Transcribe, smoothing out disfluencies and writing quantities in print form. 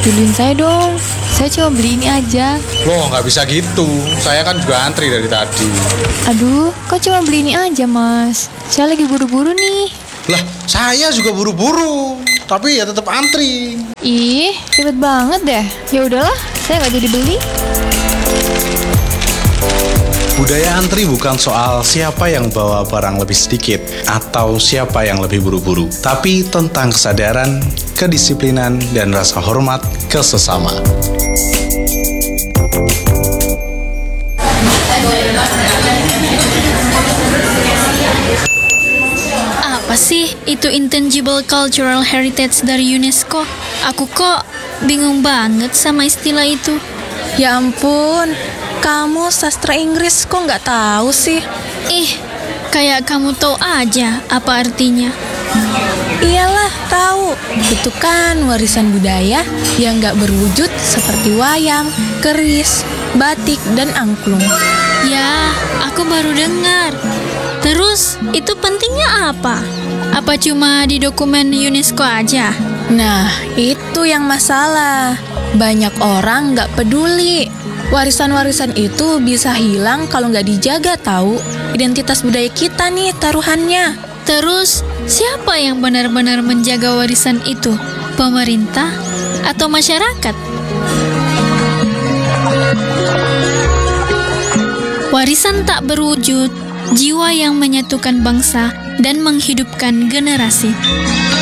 Bantuin saya dong. Saya cuma beli ini aja. Loh, nggak bisa gitu. Saya kan juga antri dari tadi. Aduh, kok cuma beli ini aja, Mas? Saya lagi buru-buru nih. Lah, saya juga buru-buru. Tapi ya tetap antri. Ih, ribet banget deh. Ya udahlah, saya nggak jadi beli. Budaya antri bukan soal siapa yang bawa barang lebih sedikit atau siapa yang lebih buru-buru, tapi tentang kesadaran, kedisiplinan, dan rasa hormat ke sesama. Apa sih itu intangible cultural heritage dari UNESCO? Aku kok bingung banget sama istilah itu. Ya ampun, kamu sastra Inggris kok nggak tahu sih? Ih, kayak kamu tahu aja apa artinya. Iyalah, tahu. Itu kan warisan budaya yang nggak berwujud seperti wayang, keris, batik, dan angklung. Ya, aku baru dengar. Terus, itu pentingnya apa? Apa cuma di dokumen UNESCO aja? Nah, itu yang masalah. Banyak orang nggak peduli. Warisan-warisan itu bisa hilang kalau nggak dijaga, tahu. Identitas budaya kita nih taruhannya. Terus, siapa yang benar-benar menjaga warisan itu? Pemerintah atau masyarakat? Warisan tak berwujud, jiwa yang menyatukan bangsa dan menghidupkan generasi.